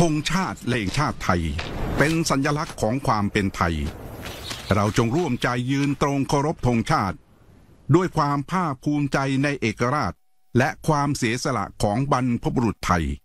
งชาติและชาติไทยเป็นสัญลักษณ์ของความเป็นไทยเราจงร่วมใจยืนตรงเคารพธงชาติด้วยความภาคภูมิใจในเอกราชและความเสียสละของบรรพบุรุษไทย